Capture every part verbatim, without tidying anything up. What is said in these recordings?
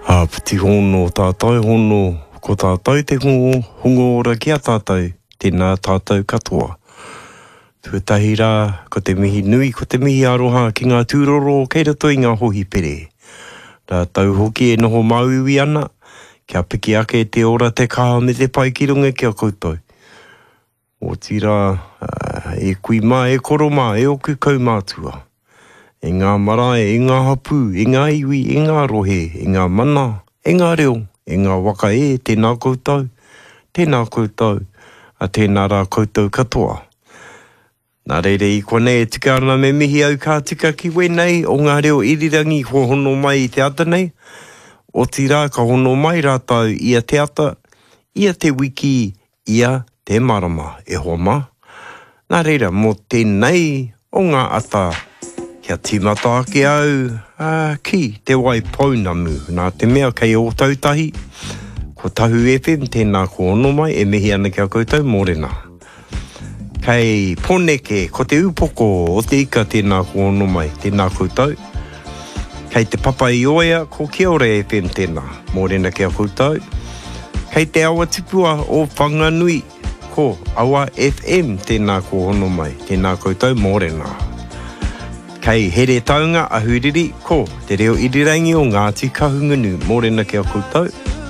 A piti hono tātai hono, ko tātai te hungo, hungo ora ki a tātai, tēnā tātai katoa. Tuatahi rā, ko te mihi nui, ko te mihi aroha ki ngā tūroro, kei rato i ngā hohi pere. Rā tau hoki e noho mauiwi ana, kia piki ake te ora te kaha me te pai ki runga ki a koutou. O tira, uh, e kui mā, e koro mā, e oku kau mātua. E ngā marae, e ngā hapu, e ngā iwi, e ngā rohe, e ngā mana, e ngā reo, e ngā waka e, tēnā koutou, tēnā koutou, a tēnā rā koutou katoa. Nā reire i konei e tika ana me mihi au kā tika ki wenei, o ngā reo irirangi ho hono mai i te ata nei, o tira ka hono mai rātau ia te ata, ia te wiki, ia te marama e hoa mā. Nā reira, mō tēnei o ngā ata, kia tīmata ake au, uh, ki te wai paunamu, nā te mea kei o tautahi, ko Tahu F M, tēnā ko ono mai, e mihi ana kia koutou mōrena. Kei Poneke, ko te upoko o te ika tēnā ko ono mai, tēnā koutou. Kei te Papa i Oia, ko Kiore F M tēnā, mōrena kia koutou. Kei te Awa Tipua o Whanganui, ko Awa F M tēnā ko ono mai, tēnā koutou mōrena. Kei Here Taunga a Huriri, ko te reo irirangi o Ngāti Kahungunu, mōrena kia koutou.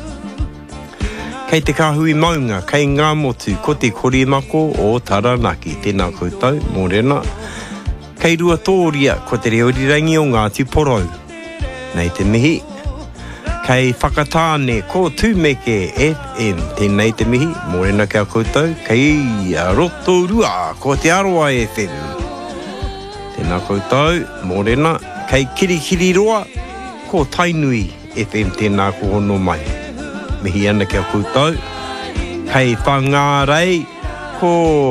Kei te Kahui Maunga, kei Ngā Motu, ko te Korimako o Taranaki, tēnā koutou, mōrena. Kei Rua Tōria, ko te reo irirangi o Ngāti Porou, nei te mihi. Kei Whakatāne, ko Tūmeke F M, tēnei te mihi, mōrena kia koutou. Kei Rotorua, ko te Aroa F M. Tēnā koutou, mōrena, kei Kirikiriroa, ko Tainui F M tēnā ko hono mai. Mihi ana kia koutou. Kei Whangārei, ko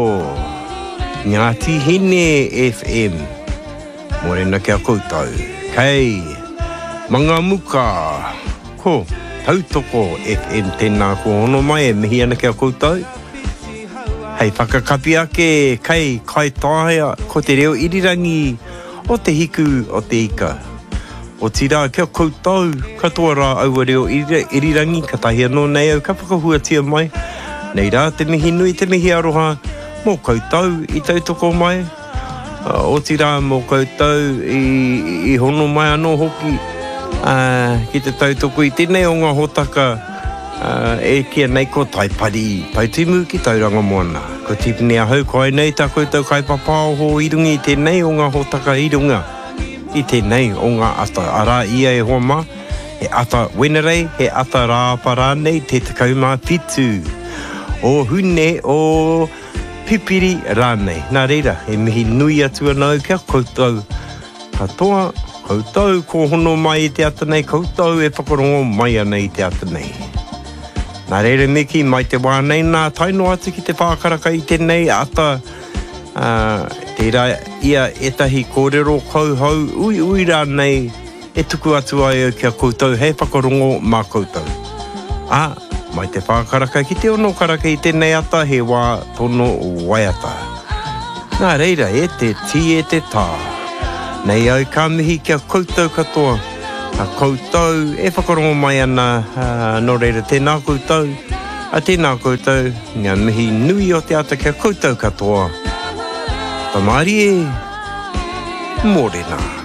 Ngāti Hine F M. Mōrena kia koutou. Kei Mangamuka, ko Tautoko F M tēnā ko hono mai, e mihi ana kia koutou. Hei whakakapi ake, kei Kai Tāhea, ko te reo irirangi o te hiku o te ika. O tira, kia koutou, katoa rā aua reo irirangi, ka tahi anō nei au, ka whakahuatia mai. Nei rā, te mihi nui, te mihi aroha, mō koutou i tautoko mai. Uh, o tira, mō koutou i, i hono mai anō hoki, uh, ki te tautoko i tēnei o ngā hotaka, Uh, e kia nei ko taipari pautimu ki tauranga moana. Ko tipini a hau koe nei tā koutou kai papao ho irungi i tēnei o ngā hotaka irunga. I tēnei o ngā ata ara ia e hoa mā. He ata wenerei, he ata rāpara nei te tekau mā pitu. O hune o pipiri rānei. Nā reira, he mihi nui atu anau kia koutou. Katoa, koutou ko hono mai i te ata nei, koutou e whakarongo mai ana i te ata nei. Nā reire miki, mai te wānei nā taino atu ki te whākaraka i tēnei ata uh, tērā ia etahi kōrero kauhau ui ui rā nei e tuku atu ai au kia koutou hei whakarongo mā koutou. Ah, mai te whākaraka ki te ono karaka i tēnei ata he wā tono waiata. Nā reira e te ti e te tā. Nei au ka mihi kia koutou katoa. A koutou, e whakarongo mai ana, uh, no reira tēnā koutou, a tēnā koutou, ngā mihi nui o te ata kia koutou katoa. Tamari e, mōrena.